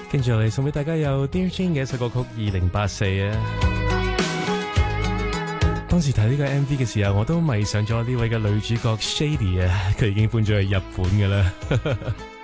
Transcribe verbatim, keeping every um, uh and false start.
跟住嚟送俾大家有 Dear Jane 嘅一首歌曲《二零八四》啊。當時睇呢個 M V 嘅時候，我都迷上咗呢位嘅女主角 Shady 啊，佢已經搬咗去日本㗎啦。